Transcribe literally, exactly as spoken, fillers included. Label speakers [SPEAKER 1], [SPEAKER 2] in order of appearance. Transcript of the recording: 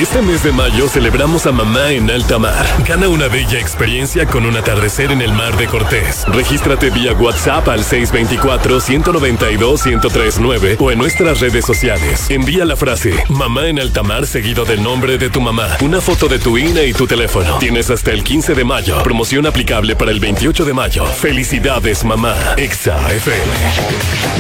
[SPEAKER 1] Este mes de mayo celebramos a mamá en alta mar. Gana una bella experiencia con un atardecer en el mar de Cortés. Regístrate vía WhatsApp al seis dos cuatro, uno nueve dos, uno cero tres nueve o en nuestras redes sociales. Envía la frase mamá en alta mar seguido del nombre de tu mamá, una foto de tu I N E y tu teléfono. Tienes hasta el quince de mayo. Promoción aplicable para el veintiocho de mayo. Felicidades, mamá. Exa F M.